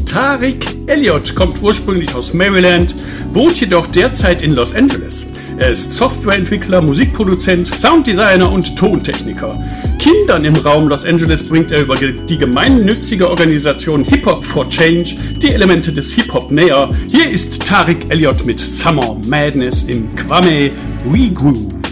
Tariq Elliott kommt ursprünglich aus Maryland, wohnt jedoch derzeit in Los Angeles. Er ist Softwareentwickler, Musikproduzent, Sounddesigner und Tontechniker. Kindern im Raum Los Angeles bringt er über die gemeinnützige Organisation Hip Hop for Change die Elemente des Hip-Hop näher. Hier ist Tariq Elliott mit Summer Madness im Kwame We Groove.